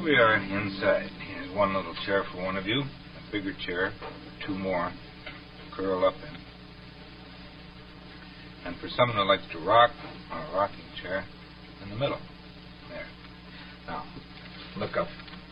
we are inside. Here's one little chair for one of you, a bigger chair, two more to curl up in. And for someone who likes to rock, a rocking chair in the middle. There. Now, look up.